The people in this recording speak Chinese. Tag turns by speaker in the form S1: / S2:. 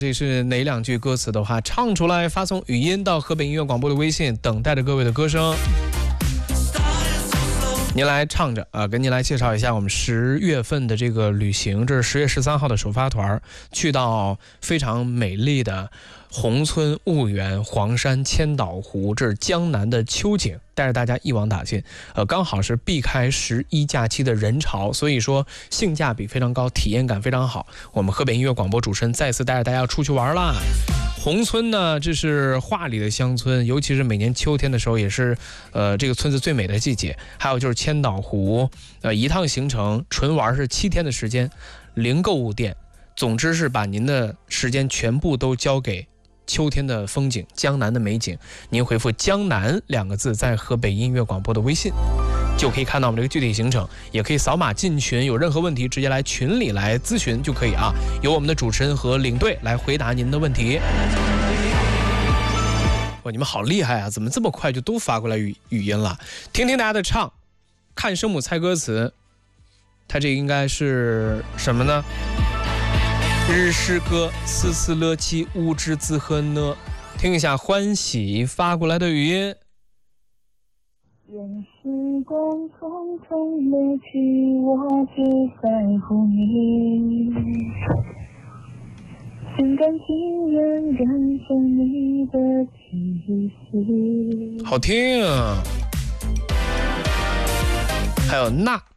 S1: 这是哪两句歌词的话，唱出来发送语音到河北音乐广播的微信，等待着各位的歌声。您来唱着啊，跟您来介绍一下我们10月份的这个旅行。这是10月13号的首发团，去到非常美丽的宏村、婺源、黄山、千岛湖，这是江南的秋景，带着大家一网打尽。刚好是避开11假期的人潮，所以说性价比非常高，体验感非常好。我们河北音乐广播主持人再次带着大家出去玩啦。宏村呢，这是画里的乡村，尤其是每年秋天的时候，也是这个村子最美的季节。还有就是千岛湖，一趟行程纯玩是7天的时间，零购物店，总之是把您的时间全部都交给秋天的风景，江南的美景。您回复江南2个字在河北音乐广播的微信，就可以看到我们这个具体行程，也可以扫码进群，有任何问题直接来群里来咨询就可以啊，由我们的主持人和领队来回答您的问题。哇，你们好厉害啊，怎么这么快就都发过来语音了？听听大家的唱，看声母猜歌词，它这应该是什么呢？日诗歌丝丝勒七乌之滋和呢，听一下欢喜发过来的语音。
S2: 任时光匆匆流去，我只在乎你，心甘情愿感受你的气息。
S1: 好听啊！还有那